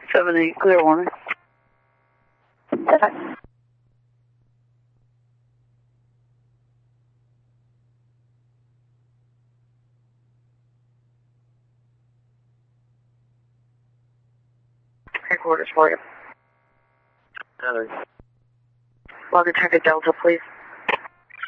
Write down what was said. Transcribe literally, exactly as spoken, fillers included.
seven eight, clear warning. Okay. Headquarters for you. Heather. Log attack at Delta, please.